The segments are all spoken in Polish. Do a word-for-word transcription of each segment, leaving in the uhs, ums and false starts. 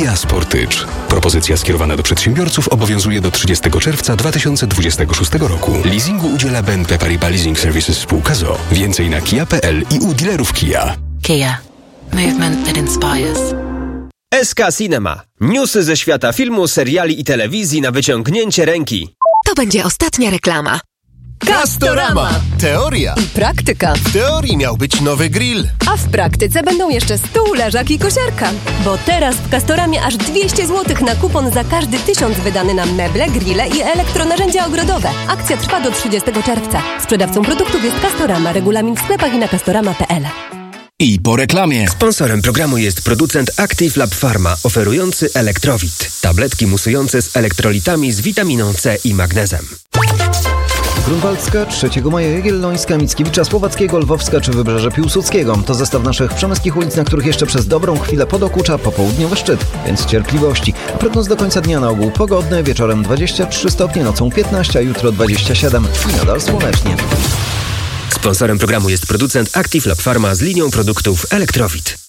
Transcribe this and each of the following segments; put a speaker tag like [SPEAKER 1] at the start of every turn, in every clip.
[SPEAKER 1] Kia Sportage. Propozycja skierowana do przedsiębiorców obowiązuje do trzydziestego czerwca dwa tysiące dwudziestego szóstego roku. Leasingu udziela B N P Paribas Leasing Services spółka z o o. Więcej na kia kropka p l i u dealerów Kia.
[SPEAKER 2] Kia. Movement that inspires.
[SPEAKER 3] S K Cinema. Newsy ze świata filmu, seriali i telewizji na wyciągnięcie ręki.
[SPEAKER 4] To będzie ostatnia reklama.
[SPEAKER 5] Castorama. Teoria
[SPEAKER 4] i praktyka.
[SPEAKER 5] W teorii miał być nowy grill,
[SPEAKER 4] a w praktyce będą jeszcze stół, leżak i kosiarka. Bo teraz w Castoramie aż dwieście złotych na kupon za każdy tysiąc wydany na meble, grille i elektronarzędzia ogrodowe. Akcja trwa do trzydziestego czerwca. Sprzedawcą produktów jest Castorama. Regulamin w sklepach i na castorama kropka p l.
[SPEAKER 1] I po reklamie.
[SPEAKER 3] Sponsorem programu jest producent Active Lab Pharma, oferujący Elektrowit. Tabletki musujące z elektrolitami z witaminą C i magnezem.
[SPEAKER 6] Grunwaldzka, trzeciego maja, Jagiellońska, Mickiewicza, Słowackiego, Lwowska czy Wybrzeże Piłsudskiego. To zestaw naszych przemyskich ulic, na których jeszcze przez dobrą chwilę podokucza popołudniowy szczyt, więc cierpliwości. Prognoz do końca dnia na ogół pogodny, wieczorem dwadzieścia trzy stopnie, nocą piętnaście, a jutro dwadzieścia siedem i nadal słonecznie.
[SPEAKER 3] Sponsorem programu jest producent Active Lab Pharma z linią produktów Elektrowit.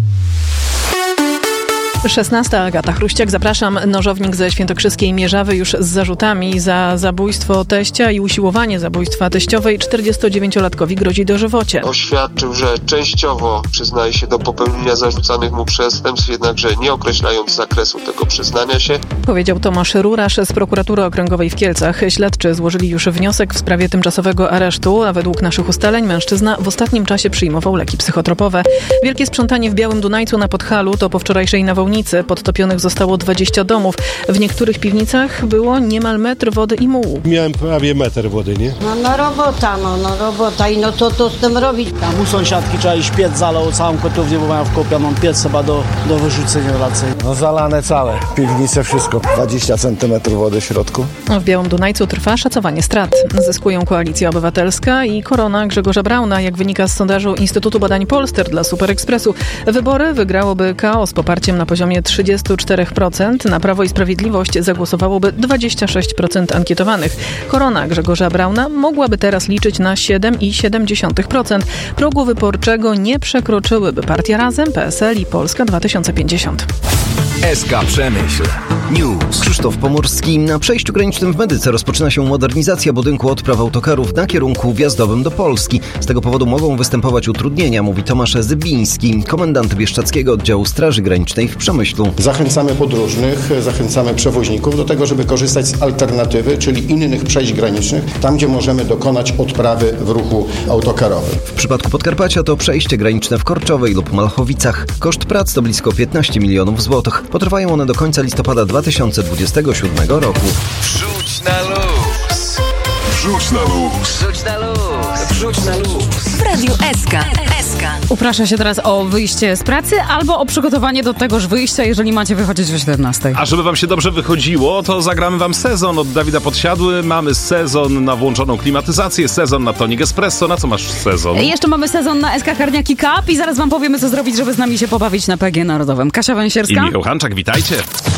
[SPEAKER 7] szesnasta. Agata Chruściak. Zapraszam. Nożownik ze świętokrzyskiej Mierzawy już z zarzutami za zabójstwo teścia i usiłowanie zabójstwa teściowej czterdziestodziewięciolatkowi grozi dożywocie.
[SPEAKER 8] Oświadczył, że częściowo przyznaje się do popełnienia zarzucanych mu przestępstw, jednakże nie określając zakresu tego przyznania się.
[SPEAKER 7] Powiedział Tomasz Rurasz z Prokuratury Okręgowej w Kielcach. Śledczy złożyli już wniosek w sprawie tymczasowego aresztu, a według naszych ustaleń mężczyzna w ostatnim czasie przyjmował leki psychotropowe. Wielkie sprzątanie w Białym Dunajcu na Podhalu to po wczorajszej nawałnicy. Podtopionych zostało dwadzieścia domów. W niektórych piwnicach było niemal metr wody i mułu.
[SPEAKER 9] Miałem prawie metr wody, nie?
[SPEAKER 10] No, no robota, no, no robota i no co to z tym robić?
[SPEAKER 11] Tam u sąsiadki trzeba iść piec zalał całą kotownię, bo mają wkopioną piec chyba do, do wyrzucenia raczej.
[SPEAKER 12] No zalane całe. Piwnice, wszystko. dwadzieścia centymetrów wody w środku.
[SPEAKER 7] W Białym Dunajcu trwa szacowanie strat. Zyskują Koalicja Obywatelska i Korona Grzegorza Brauna. Jak wynika z sondażu Instytutu Badań Polster dla Super Expressu, wybory wygrałoby K O z poparciem na poziomie trzydzieści cztery procent. Na Prawo i Sprawiedliwość zagłosowałoby dwadzieścia sześć procent ankietowanych. Korona Grzegorza Brauna mogłaby teraz liczyć na siedem przecinek siedem procent. Progu wyborczego nie przekroczyłyby Partia Razem, P S L i Polska dwa tysiące pięćdziesiąt.
[SPEAKER 1] S K Przemyśl. News.
[SPEAKER 6] Krzysztof Pomorski. Na przejściu granicznym w Medyce rozpoczyna się modernizacja budynku odpraw autokarów na kierunku wjazdowym do Polski. Z tego powodu mogą występować utrudnienia, mówi Tomasz Zybiński, komendant Bieszczadzkiego Oddziału Straży Granicznej w Przemyślu.
[SPEAKER 13] Zachęcamy podróżnych, zachęcamy przewoźników do tego, żeby korzystać z alternatywy, czyli innych przejść granicznych, tam gdzie możemy dokonać odprawy w ruchu autokarowym.
[SPEAKER 6] W przypadku Podkarpacia to przejście graniczne w Korczowej lub Malchowicach. Koszt prac to blisko piętnaście milionów złotych. Potrwają one do końca listopada dwa tysiące dwudziestego siódmego roku.
[SPEAKER 1] Wrzuć na luz. Wrzuć na luz.
[SPEAKER 2] Wrzuć na luz. Wrzuć na luz.
[SPEAKER 4] W Radiu S K. S K.
[SPEAKER 14] Uprasza się teraz o wyjście z pracy albo o przygotowanie do tegoż wyjścia, jeżeli macie wychodzić o siedemnastej.
[SPEAKER 15] A żeby wam się dobrze wychodziło, to zagramy wam sezon od Dawida Podsiadły. Mamy sezon na włączoną klimatyzację, sezon na tonik espresso. Na co masz sezon?
[SPEAKER 14] Jeszcze mamy sezon na S K Karniaki Cup i zaraz wam powiemy, co zrobić, żeby z nami się pobawić na P G Narodowym. Kasia Węsierska
[SPEAKER 15] i Michał Hanczak, witajcie.